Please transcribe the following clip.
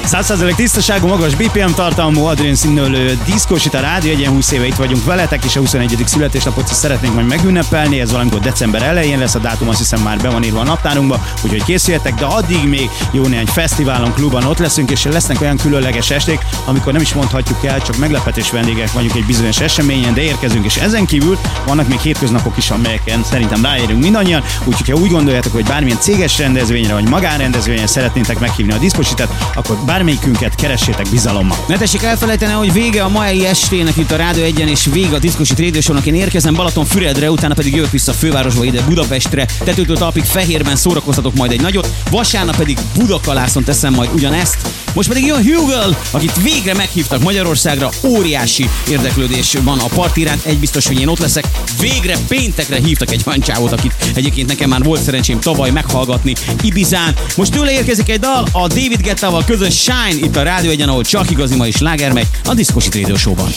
100% tisztaságú, magas BPM tartalmú, adrén színölő diszkós, itt a Rádió Egyen, 20 éve itt vagyunk veletek, és a 21. születésnapot is szeretnénk majd megünnepelni. Ez valamikor december elején lesz, a dátum azt hiszem már be van írva a naptárunkba, úgyhogy készüljetek, de addig még jó néhány fesztiválon, klubban ott leszünk, és lesznek olyan különleges esték, amikor nem is mondhatjuk el, csak meglepetés vendégek vagyunk egy bizonyos eseményen, de érkezünk, és ezen kívül vannak még hétköznapok is, amelyeken szerintem ráérünk mindannyian, úgyhogy ha úgy gondoljátok, hogy bármilyen céges rendezvényre vagy magánrendezvényre szeretnétek meghívni a diszkósitet, akkor bármelyikünket keressétek bizalommal. Ne tessék elfelejteni, hogy vége a mai estének itt a Rádió Egyen, és vége a Diszkósit Radio Show-nak. Én érkezem Balatonfüredre, utána pedig jövök vissza a fővárosba, ide Budapestre. Tetőtől talpig Fehérben szórakoztatok majd egy nagyot, vasárnap pedig Budakalászon teszem majd ugyanezt. Most pedig jön Hugel, akit végre meghívtak Magyarországra, óriási érdeklődés van a parti iránt, egy biztos, hogy én ott leszek. Végre péntekre hívtak egy olyan csávót, akit egyébként nekem már volt szerencsém tavaly meghallgatni Ibizán. Most tőle érkezik egy dal, a David Guettával közös Shine itt a Rádió Egyen, ahol csak igazi mai sláger megy a Diszkósit Radio Show-ban.